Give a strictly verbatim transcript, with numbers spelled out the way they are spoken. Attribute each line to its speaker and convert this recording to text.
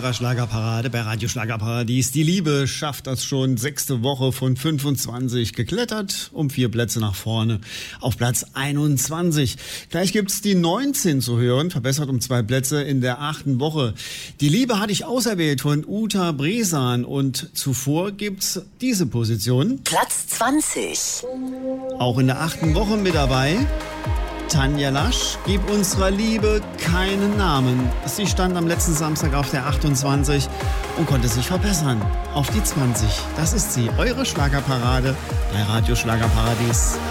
Speaker 1: eurer Schlagerparade bei Radio Schlagerparadies. Die Liebe schafft das schon sechste Woche von fünfundzwanzig geklettert, um vier Plätze nach vorne auf Platz einundzwanzig. Gleich gibt's die neunzehn zu hören, verbessert um zwei Plätze in der achten Woche. Die Liebe hatte ich auserwählt von Uta Bresan und zuvor gibt's diese Position.
Speaker 2: Platz zwanzig.
Speaker 1: Auch in der achten Woche mit dabei. Tanja Lasch, gib unserer Liebe keinen Namen. Sie stand am letzten Samstag auf der achtundzwanzig und konnte sich verbessern auf die zwanzig. Das ist sie, eure Schlagerparade bei Radio Schlagerparadies.